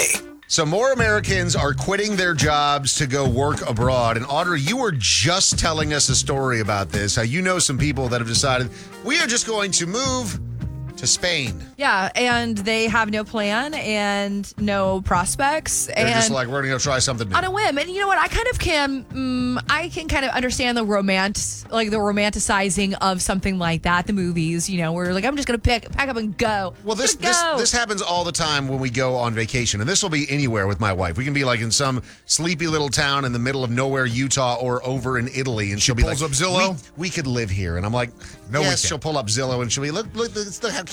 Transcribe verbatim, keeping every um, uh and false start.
Money. So more Americans are quitting their jobs to go work abroad. And Audrey, you were just telling us a story about this, how you know some people that have decided we are just going to move to Spain. Yeah, and they have no plan and no prospects. They're and just like, we're going to go try something new. on a whim. And you know what? I kind of can, um, I can kind of understand the romance, like the romanticizing of something like that. The movies, you know, where like, I'm just going to pick, pack up and go. Well, this, Just this go. this happens all the time when we go on vacation. And this will be anywhere with my wife. We can be like in some sleepy little town in the middle of nowhere, Utah, or over in Italy. And she'll be pulls like, up Zillow? We, we could live here. And I'm like, No, we yes, can't. she'll pull up Zillow and she'll be, look, look, let's look how